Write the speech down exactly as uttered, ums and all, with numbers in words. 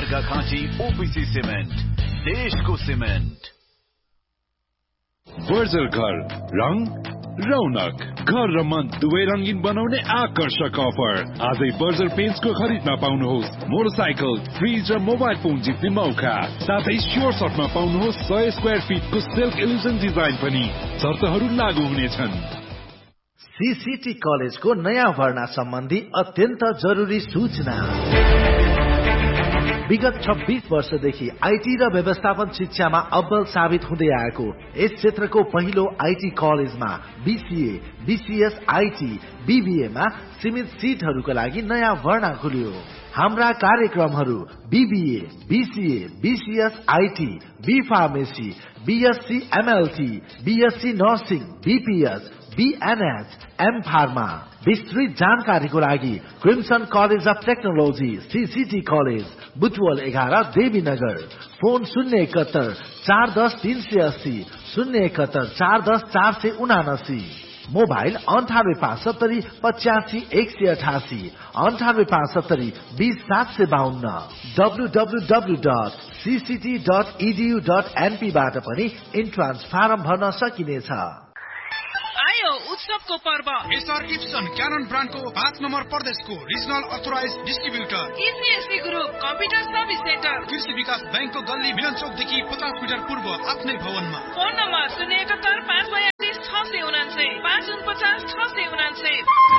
Arghakhanchi OPC cement, देशको cement. Berger घर, रङ रौनक, घर र मन दुवै रंगीन बनाउने आकर्षक अफर। आजै बर्जर पेन्ट्सको खरिदमा पाउनुहोस् मोटरसाइकल, फ्रिज र मोबाइल फोन जित्ने मौका। साथै स्योर सर्टमा पाउनुहोस् सय स्क्वायर फिटको सिल्क इल्युजन डिजाइन पनि। शर्तहरू लागू हुनेछन्। सीसीटी कलेजको नयाँ भर्ना सम्बन्धी अत्यन्त जरुरी सूचना। विगत छब्बीस वर्षदेखि आईटी र व्यवस्थापन शिक्षामा अव्वल साबित हुँदै आएको यस क्षेत्रको पहिलो आईटी कलेजमा बीसीए, बीसीएस, आईटी, बीबीए मा सीमित सीटहरूका लागि नयाँ भर्ना खुल्यो। हाम्रा कार्यक्रमहरू BBA, BCA, BCS, IT, be pharmacy, BSc MLT, BSc nursing, BPS, बीएनएच, am pharma. विस्तृत जानकारीको लागि crimson college of technology CCT college, Butwal एघार, देवीनगर। फोन शून्य एकहत्तर चार दस तीन सय अस्सी, शून्य एकहत्तर चार दस चार सय उनासी। मोबाइल अन्ठानब्बे पाँच सत्तरी पचासी एक सय अठासी, अन्ठानब्बे पाँच सत्तरी बीस सात सय बाहन्न। W W W dot CCT dot edu dot NP बाट पनि इन्ट्रान्स फारम भर्न सकिनेछ। आयो उत्सवको पर्व। एसआर इप्सन क्यानन ब्रान्डको पाँच नम्बर प्रदेशको regional authorise distributor इसिएससी group computer service centre, कृषि विकास बैंकको गल्ली मिलन चौकदेखि पचास मिटर पूर्व आफ्नै भवनमा। फोन नम्बर शून्य एकहत्तर पाँच बयालिस छ सय उनान्सय, पाँच उनपचास छ सय उनान्सय।